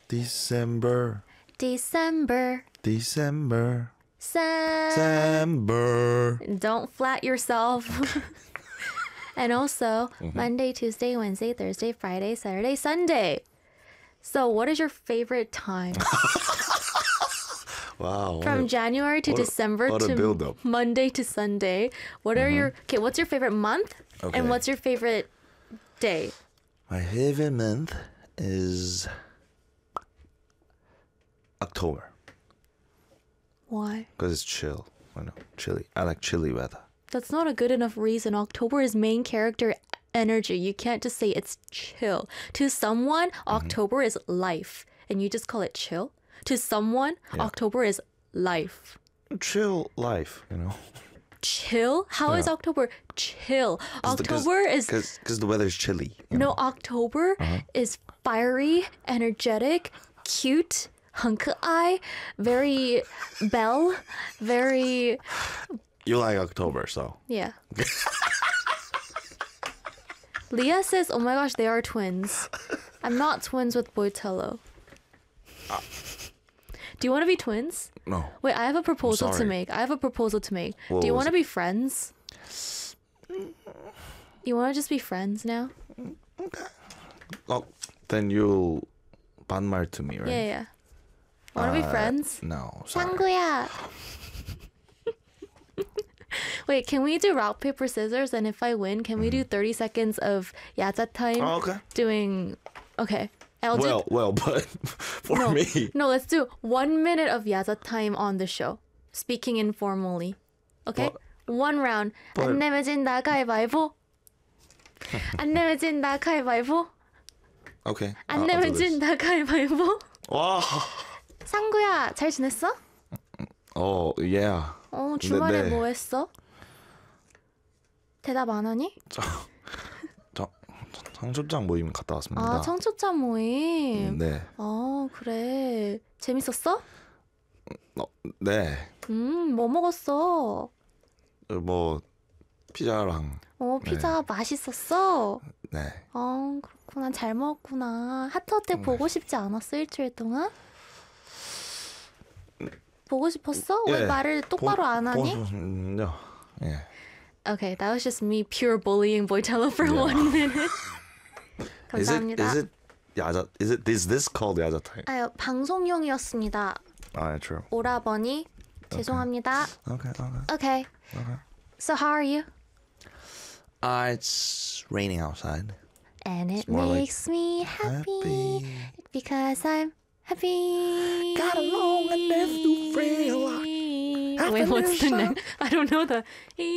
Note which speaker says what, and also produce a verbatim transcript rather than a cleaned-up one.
Speaker 1: December.
Speaker 2: December.
Speaker 1: December.
Speaker 2: Sem-
Speaker 1: December.
Speaker 2: Don't flat yourself. And also,
Speaker 1: Mm-hmm.
Speaker 2: Monday, Tuesday, Wednesday, Thursday, Friday, Saturday, Sunday. So what is your favorite time?
Speaker 1: Wow.
Speaker 2: From
Speaker 1: what a-
Speaker 2: January to
Speaker 1: what a-
Speaker 2: December
Speaker 1: what a
Speaker 2: to
Speaker 1: build-up.
Speaker 2: Monday to Sunday. What are your... Okay, what's your favorite month?
Speaker 1: Okay.
Speaker 2: And what's your favorite day?
Speaker 1: My favorite month is October
Speaker 2: Why?
Speaker 1: because it's chill. I know, chilly. I like chilly weather.
Speaker 2: That's not a good enough reason. October is main character energy. You can't just say it's chill. To someone,
Speaker 1: Mm-hmm.
Speaker 2: October is life, and you just call it chill. To someone,
Speaker 1: Yeah.
Speaker 2: October is life.
Speaker 1: Chill life, you know.
Speaker 2: Chill? How is
Speaker 1: Yeah.
Speaker 2: October chill? October is
Speaker 1: because the weather's chilly. You
Speaker 2: no
Speaker 1: know?
Speaker 2: October
Speaker 1: Uh-huh.
Speaker 2: is fiery, energetic, cute, hunky, very belle, very
Speaker 1: You like October, so
Speaker 2: yeah. Leah says, "Oh my gosh, they are twins." I'm not twins with Boitello. Do you want to be twins?
Speaker 1: no.
Speaker 2: Wait, I have a proposal to
Speaker 1: sorry.
Speaker 2: make. I have a proposal to make.
Speaker 1: What
Speaker 2: Do you
Speaker 1: was
Speaker 2: want to
Speaker 1: it?
Speaker 2: be friends? You want to just be friends now?
Speaker 1: Oh, then you'll 반말 to me, right?
Speaker 2: Yeah, yeah. Want to be
Speaker 1: Uh,
Speaker 2: friends?
Speaker 1: No, sorry.
Speaker 2: 상구야. Wait, can we do rock, paper, scissors? And if I win, can we do thirty seconds of yaza time?
Speaker 1: Oh, okay.
Speaker 2: Doing, okay. I'll
Speaker 1: Well,
Speaker 2: do,
Speaker 1: well, but for
Speaker 2: no,
Speaker 1: me,
Speaker 2: no, let's do one minute of yaza time on the show. Speaking informally. Okay?
Speaker 1: But-
Speaker 2: one round.
Speaker 1: but-
Speaker 2: 안 내면 진다 가위바위보. 안 내면 진다 가위바위보.
Speaker 1: okay.
Speaker 2: 안
Speaker 1: I'll- I'll
Speaker 2: 내면
Speaker 1: do this.
Speaker 2: 진다 가위바위보.
Speaker 1: 와,
Speaker 2: 상구야, 잘 지냈어?
Speaker 1: oh yeah.
Speaker 2: 어, 주말에
Speaker 1: 네.
Speaker 2: 뭐 했어? 대답 안 하니?
Speaker 1: 저, 저 청첩장 모임 갔다 왔습니다.
Speaker 2: 아, 청첩장 모임.
Speaker 1: 네,
Speaker 2: 아, 그래. 재밌었어?
Speaker 1: 어, 네.
Speaker 2: 음, 뭐 먹었어?
Speaker 1: 뭐 피자랑
Speaker 2: 어, 피자 맛있었어?
Speaker 1: 네.
Speaker 2: 어, 그렇구나. 잘 먹었구나. 하트어택 보고 싶지 않았어? 일주일 동안? 보고 싶었어? 왜 말을 똑바로 안 하니?
Speaker 1: 요 예.
Speaker 2: Okay, that was just me pure bullying Boitello for
Speaker 1: Yeah.
Speaker 2: one minute.
Speaker 1: Is it
Speaker 2: 감사합니다.
Speaker 1: is it 야자 is it is this called 야자 time?
Speaker 2: 아유, 방송용이었습니다.
Speaker 1: 아, true.
Speaker 2: 오라버니, 죄송합니다.
Speaker 1: Okay, okay.
Speaker 2: Okay.
Speaker 1: Okay.
Speaker 2: So how are you?
Speaker 1: Uh, it's raining outside.
Speaker 2: And it
Speaker 1: more like
Speaker 2: makes me happy,
Speaker 1: happy.
Speaker 2: because I'm happy.
Speaker 1: Got along and never do friend a lot.
Speaker 2: Wait, what's the next? I don't know the.